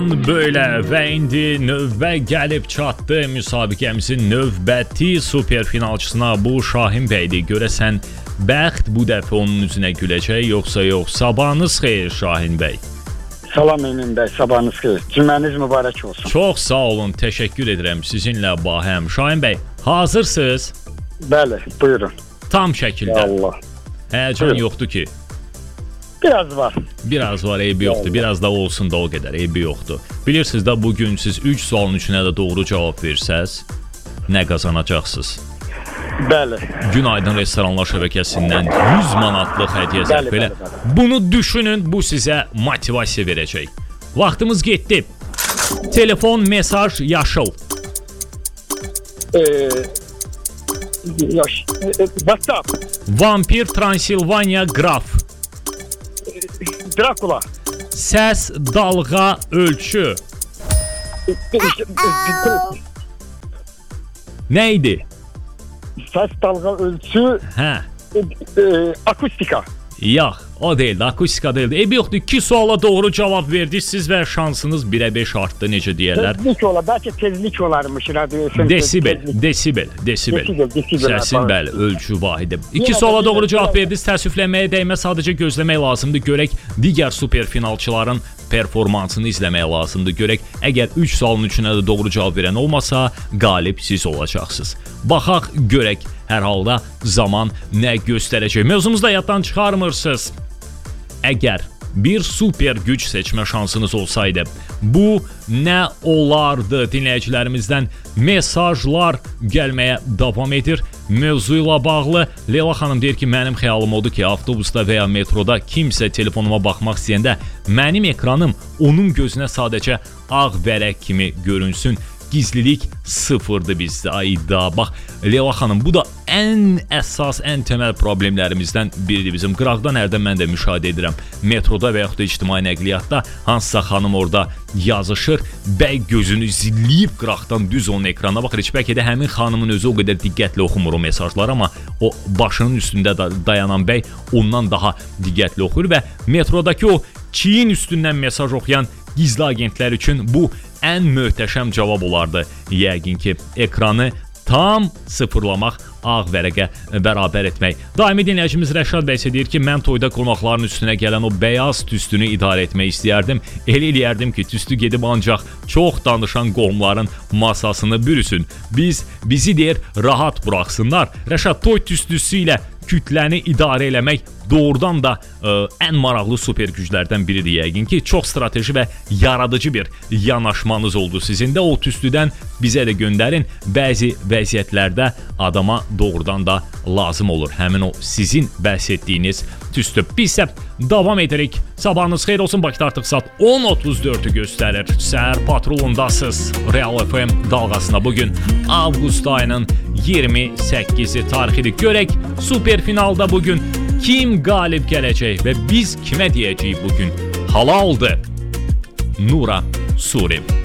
Böyle və indi növbə gəlib çatdı müsabiqəmizin növbəti superfinalçısına. Bu Şahin bəydir. Görəsən bəxt bu dəfə onun üzünə güləcək yoxsa yox? Sabahınız xeyir Şahin bəy. Salam Emin bəy, sabahınız xeyir. Cümləniz mübarək olsun. Çox sağ olun, təşəkkür edirəm sizinlə bahəm. Şahin bəy, hazırsınız? Bəli, buyurun. Tam şəkildə. Allah. Həyəcan yoxdur ki. Biraz var. Biraz var, eybi yoxdur. Biraz da olsun da o qədər, eybi yoxdur. Bilirsiniz də bugün siz 3 sualın üçünə də doğru cavab versəz, nə qazanacaqsınız? Bəli. Günaydın Restoranlar şəbəkəsindən 100 manatlıq hədiyyə zərf elə. Bunu düşünün, bu sizə motivasiya verəcək. Vaxtımız getdi. Telefon, mesaj, yaşıl. WhatsApp. Vampir, Transilvaniya, qraf. Drakula. Səs, dalğa, ölçü. Nə idi? Səs, dalğa, ölçü. Hə. Akustika. Yox, o deyildi, akustika deyildi. Eybi yoxdur, 2 suala doğru cavab verdiniz və şansınız 1-ə 5 artdı, necə deyərlər. Tezlik olar, bəlkə tezlik olarmış. Desibel. Səsin, bəli, ölçü vahidi. 2 suala doğru cavab verdiniz, təəssüflənməyə dəymə, sadəcə gözləmək lazımdır. Görək, digər superfinalçıların performansını izləmək lazımdır. Görək, əgər 3 sualın üçünə də doğru cavab verən olmasa, qalib siz olacaqsınız. Baxaq, görək, hər halda zaman nə göstərəcək. Mövzumuzda yaddan çıxarmırsınız. Əgər bir super güc seçmə şansınız olsaydı, bu nə olardı? Dinləyicilərimizdən mesajlar gəlməyə davam edir. Mövzu ilə bağlı Leyla xanım deyir ki, mənim xəyalım odur ki, avtobusda və ya metroda kimsə telefonuma baxmaq istəyəndə mənim ekranım onun gözünə sadəcə ağ vərəq kimi görünsün. Gizlilik sıfırdır bizdə. Ayda, bax, Leyla xanım, bu da ən əsas, ən təməl problemlərimizdən biridir bizim. Qıraqdan hərdən mən də müşahidə edirəm. Metroda və yaxud da ictimai nəqliyyatda hansısa xanım orada yazışır, bəy gözünü zilləyib qıraqdan düz onun ekrana baxır. Heç bəlkə də həmin xanımın özü o qədər diqqətli oxumur o mesajlar, amma o başının üstündə dayanan bəy ondan daha diqqətli oxuyur və metrodakı o çiyin üstündən mesaj oxuyan gizli agentlər üçün bu ən möhtəşəm cavab olardı. Yəqin ki, ekranı tam sıfırlamaq, ağ vərəqə bərabər etmək. Daimi dinləyicimiz Rəşad bəy deyir ki, mən toyda qonaqların üstünə gələn o bəyaz tüstünü idarə etmək istəyərdim. Elə eləyərdim ki, tüstü gedib ancaq çox danışan qohumların masasını bürüsün. Bizi deyir, rahat buraxsınlar. Rəşad, toy tüstüsü ilə kütləni idarə eləmək doğrudan da ən maraqlı super güclərdən biridir yəqin ki. Çox strateji və yaradıcı bir yanaşmanız oldu sizin də. O tüstüdən bizə də göndərin. Bəzi vəziyyətlərdə adama doğrudan da lazım olur həmin o sizin bəhs etdiyiniz tüstü. Biz isə davam edirik. Sabahınız xeyir olsun. Bakıda artıq saat 10:34-ü göstərir. Səhər patrolundasınız. Real FM dalğasına bugün avqust ayının 28-i tarixidir. Görək, superfinalda bugün kim qalib gələcək və biz kimə deyəcəyik bugün? Halaldır. Nura Suri.